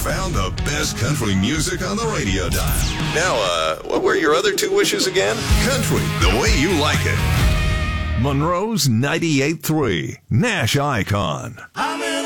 found the best country music on the radio dial. Now, what were your other two wishes again? Country, the way you like it. Monroe's 98.3, Nash Icon.